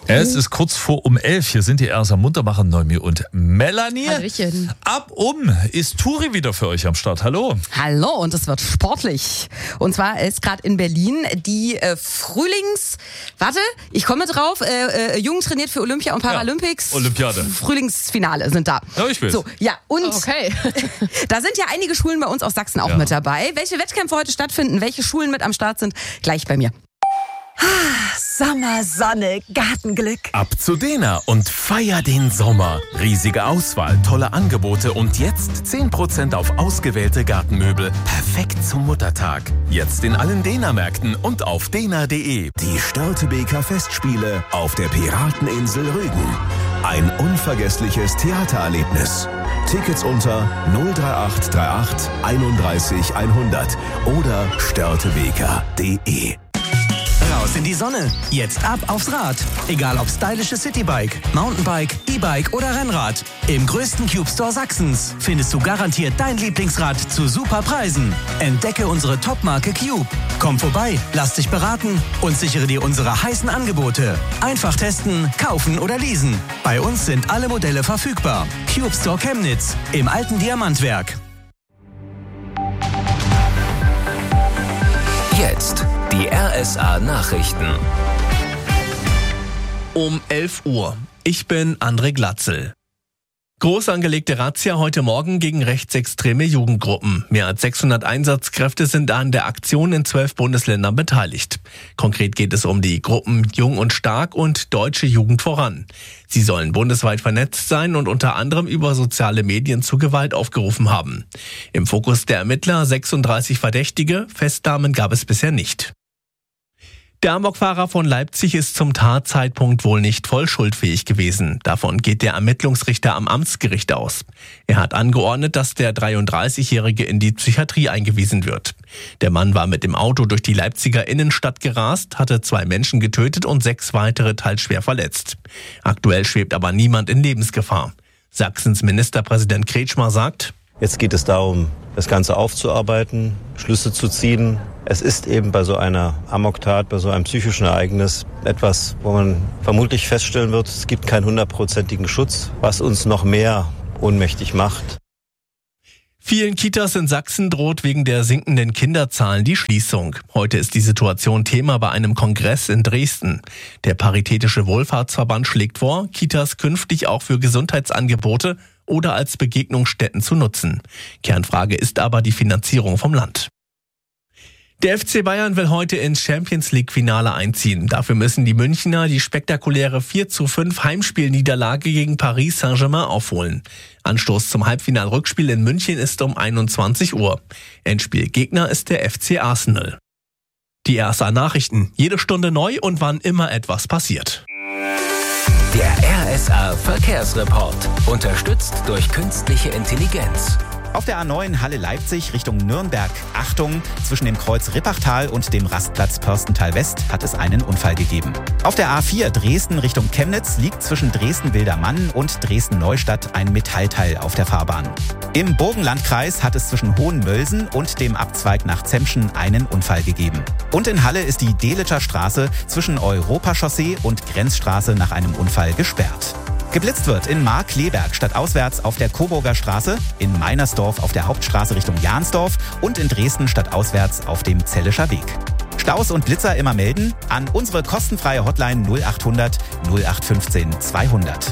Es ist kurz vor 11. Hier sind die Ersa Muntermacher, Noemi und Melanie. Hallöchen. Ab ist Turi wieder für euch am Start. Hallo. Hallo, und es wird sportlich. Und zwar ist gerade in Berlin die ich komme drauf, Jugend trainiert für Olympia und Paralympics. Ja, Olympiade. Frühlingsfinale sind da. Ja, ich weiß. So, ja, und okay. Da sind ja einige Schulen bei uns aus Sachsen auch mit dabei. Welche Wettkämpfe heute stattfinden, welche Schulen mit am Start sind, gleich bei mir. Sommer, Sonne, Gartenglück. Ab zu Dena und feier den Sommer. Riesige Auswahl, tolle Angebote und jetzt 10% auf ausgewählte Gartenmöbel. Perfekt zum Muttertag. Jetzt in allen Dena-Märkten und auf dena.de. Die Störtebeker Festspiele auf der Pirateninsel Rügen. Ein unvergessliches Theatererlebnis. Tickets unter 03838 31 100 oder störtebeker.de. Raus in die Sonne. Jetzt ab aufs Rad. Egal ob stylisches Citybike, Mountainbike, E-Bike oder Rennrad. Im größten Cube Store Sachsens findest du garantiert dein Lieblingsrad zu super Preisen. Entdecke unsere Top-Marke Cube. Komm vorbei, lass dich beraten und sichere dir unsere heißen Angebote. Einfach testen, kaufen oder leasen. Bei uns sind alle Modelle verfügbar. Cube Store Chemnitz im alten Diamantwerk. Jetzt die RSA-Nachrichten. Um 11 Uhr. Ich bin André Glatzel. Groß angelegte Razzia heute Morgen gegen rechtsextreme Jugendgruppen. Mehr als 600 Einsatzkräfte sind an der Aktion in 12 Bundesländern beteiligt. Konkret geht es um die Gruppen Jung und Stark und Deutsche Jugend voran. Sie sollen bundesweit vernetzt sein und unter anderem über soziale Medien zu Gewalt aufgerufen haben. Im Fokus der Ermittler 36 Verdächtige, Festnahmen gab es bisher nicht. Der Amokfahrer von Leipzig ist zum Tatzeitpunkt wohl nicht voll schuldfähig gewesen. Davon geht der Ermittlungsrichter am Amtsgericht aus. Er hat angeordnet, dass der 33-Jährige in die Psychiatrie eingewiesen wird. Der Mann war mit dem Auto durch die Leipziger Innenstadt gerast, hatte 2 Menschen getötet und 6 weitere teils schwer verletzt. Aktuell schwebt aber niemand in Lebensgefahr. Sachsens Ministerpräsident Kretschmer sagt: Jetzt geht es darum, das Ganze aufzuarbeiten, Schlüsse zu ziehen. Es ist eben bei so einer Amoktat, bei so einem psychischen Ereignis etwas, wo man vermutlich feststellen wird, es gibt keinen 100%igen Schutz, was uns noch mehr ohnmächtig macht. Vielen Kitas in Sachsen droht wegen der sinkenden Kinderzahlen die Schließung. Heute ist die Situation Thema bei einem Kongress in Dresden. Der Paritätische Wohlfahrtsverband schlägt vor, Kitas künftig auch für Gesundheitsangebote oder als Begegnungsstätten zu nutzen. Kernfrage ist aber die Finanzierung vom Land. Der FC Bayern will heute ins Champions-League-Finale einziehen. Dafür müssen die Münchner die spektakuläre 4:5 Heimspielniederlage gegen Paris Saint-Germain aufholen. Anstoß zum Halbfinal-Rückspiel in München ist um 21 Uhr. Endspielgegner ist der FC Arsenal. Die RSA-Nachrichten, jede Stunde neu und wann immer etwas passiert. Der RSA-Verkehrsreport, unterstützt durch künstliche Intelligenz. Auf der A9 Halle-Leipzig Richtung Nürnberg. Achtung, zwischen dem Kreuz Rippachtal und dem Rastplatz Pörstental West hat es einen Unfall gegeben. Auf der A4 Dresden Richtung Chemnitz liegt zwischen Dresden-Wildermann und Dresden-Neustadt ein Metallteil auf der Fahrbahn. Im Burgenlandkreis hat es zwischen Hohenmölsen und dem Abzweig nach Zempschen einen Unfall gegeben. Und in Halle ist die Delitscher Straße zwischen Europachaussee und Grenzstraße nach einem Unfall gesperrt. Geblitzt wird in Markkleeberg stadtauswärts auf der Coburger Straße, in Meinersdorf auf der Hauptstraße Richtung Jahnsdorf und in Dresden stadtauswärts auf dem Zellischer Weg. Staus und Blitzer immer melden an unsere kostenfreie Hotline 0800 0815 200.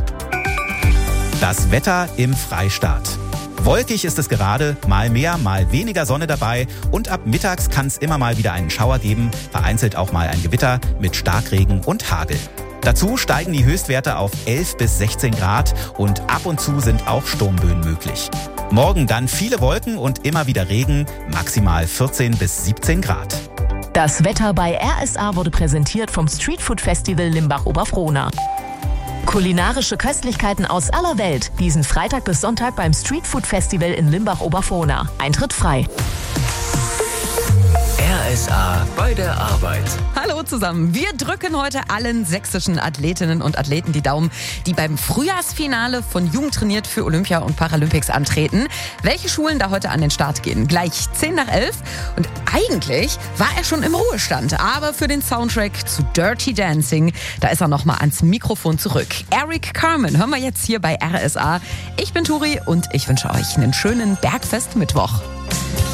Das Wetter im Freistaat. Wolkig ist es gerade, mal mehr, mal weniger Sonne dabei und ab mittags kann es immer mal wieder einen Schauer geben, vereinzelt auch mal ein Gewitter mit Starkregen und Hagel. Dazu steigen die Höchstwerte auf 11 bis 16 Grad und ab und zu sind auch Sturmböen möglich. Morgen dann viele Wolken und immer wieder Regen, maximal 14 bis 17 Grad. Das Wetter bei RSA wurde präsentiert vom Streetfood Festival Limbach-Oberfrohna. Kulinarische Köstlichkeiten aus aller Welt, diesen Freitag bis Sonntag beim Streetfood Festival in Limbach-Oberfrohna. Eintritt frei. RSA bei der Arbeit. Hallo zusammen. Wir drücken heute allen sächsischen Athletinnen und Athleten die Daumen, die beim Frühjahrsfinale von Jugend trainiert für Olympia und Paralympics antreten. Welche Schulen da heute an den Start gehen? Gleich 10:11. Und eigentlich war er schon im Ruhestand. Aber für den Soundtrack zu Dirty Dancing, da ist er nochmal ans Mikrofon zurück. Eric Carmen hören wir jetzt hier bei RSA. Ich bin Turi und ich wünsche euch einen schönen Bergfest-Mittwoch.